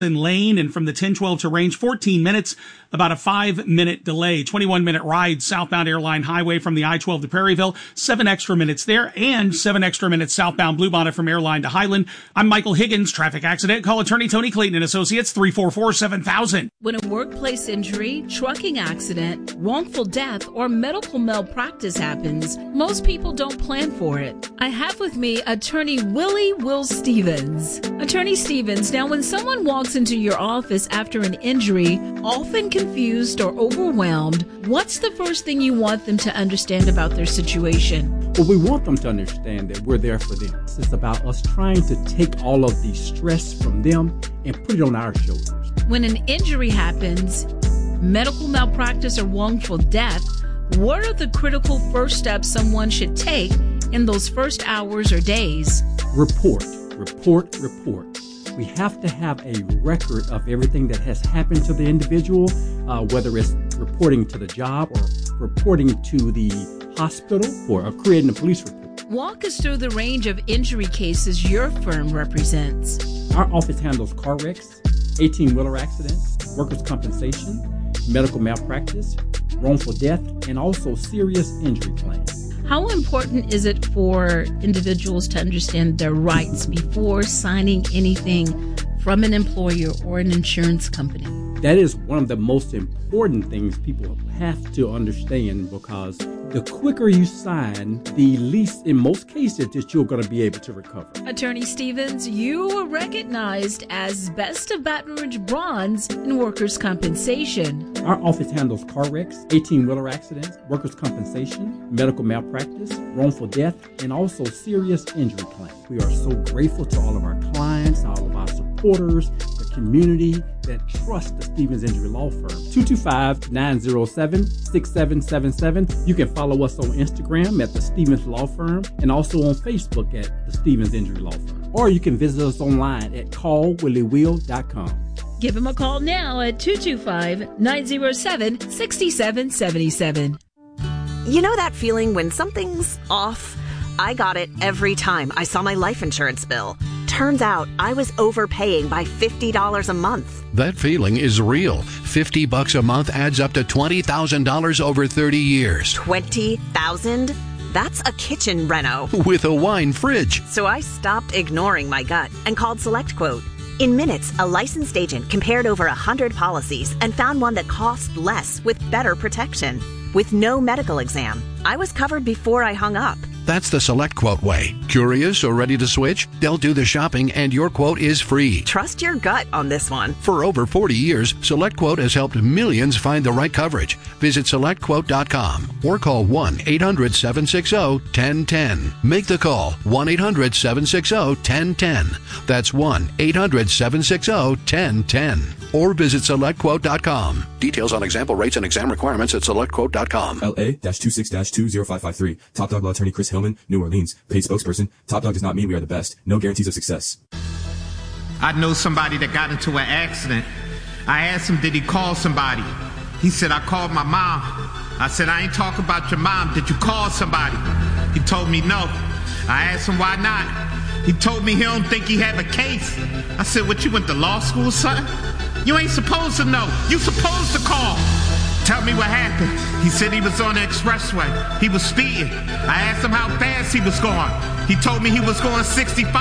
Lane, and from the 1012 to Range, 14 minutes, about a 5-minute delay. 21-minute ride southbound Airline Highway from the I-12 to Prairieville, 7 extra minutes there, and 7 extra minutes southbound Bluebonnet from Airline to Highland. I'm Michael Higgins. Traffic accident. Call attorney Tony Clayton and Associates, 344-7000. When a workplace injury, trucking accident, wrongful death, or medical malpractice happens, most people don't plan for it. I have with me attorney Will Stevens. Attorney Stevens, now when someone walks into your office after an injury, often confused or overwhelmed, what's the first thing you want them to understand about their situation? Well, we want them to understand that we're there for them. It's about us trying to take all of the stress from them and put it on our shoulders. When an injury happens, medical malpractice or wrongful death, what are the critical first steps someone should take in those first hours or days? Report. We have to have a record of everything that has happened to the individual, whether it's reporting to the job or reporting to the hospital or creating a police report. Walk us through the range of injury cases your firm represents. Our office handles car wrecks, 18-wheeler accidents, workers' compensation, medical malpractice, wrongful death, and also serious injury claims. How important is it for individuals to understand their rights before signing anything from an employer or an insurance company? That is one of the most important things people have to understand, because the quicker you sign, the least, in most cases, that you're going to be able to recover. Attorney Stevens, you were recognized as Best of Baton Rouge Bronze in workers' compensation. Our office handles car wrecks, 18-wheeler accidents, workers' compensation, medical malpractice, wrongful death, and also serious injury claims. We are so grateful to all of our clients, all of our supporters, the community that trust the Stevens Injury Law Firm. 225-907-6777. You can follow us on Instagram at the Stevens Law Firm and also on Facebook at the Stevens Injury Law Firm. Or you can visit us online at callwilliewill.com. Give him a call now at 225-907-6777. You know that feeling when something's off? I got it every time I saw my life insurance bill. Turns out I was overpaying by $50 a month. That feeling is real. $50 a month adds up to $20,000 over 30 years. $20,000? That's a kitchen reno. With a wine fridge. So I stopped ignoring my gut and called SelectQuote. In minutes, a licensed agent compared over 100 policies and found one that cost less with better protection. With no medical exam, I was covered before I hung up. That's the SelectQuote way. Curious or ready to switch? They'll do the shopping and your quote is free. Trust your gut on this one. For over 40 years, SelectQuote has helped millions find the right coverage. Visit SelectQuote.com or call 1-800-760-1010. Make the call, 1-800-760-1010. That's 1-800-760-1010. Or visit SelectQuote.com. Details on example rates and exam requirements at SelectQuote.com. LA-26-2055-3. Top Dog Law Attorney Chris Hillman, New Orleans. Paid spokesperson. Top Dog does not mean we are the best. No guarantees of success. I know somebody that got into an accident. I asked him, did he call somebody? He said, I called my mom. I said, I ain't talking about your mom. Did you call somebody? He told me no. I asked him, why not? He told me he don't think he have a case. I said, what, you went to law school, son? You ain't supposed to know. You supposed to call. Tell me what happened. He said he was on the expressway. He was speeding. I asked him how fast he was going. He told me he was going 65.